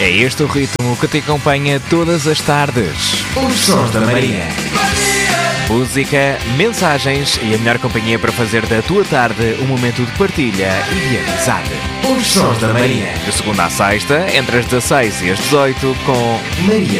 É este o ritmo que te acompanha todas as tardes. Os Sons da Maria. Música, mensagens e a melhor companhia para fazer da tua tarde um momento de partilha e de amizade. Os Sons da Maria. De segunda à sexta, entre as 16 e as 18, com Maria